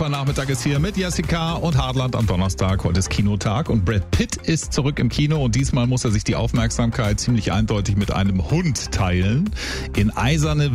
Ufer-Nachmittag ist hier mit Jessica und Hardland am Donnerstag. Heute ist Kinotag und Brad Pitt ist zurück im Kino und diesmal muss er sich die Aufmerksamkeit ziemlich eindeutig mit einem Hund teilen. In Eiserne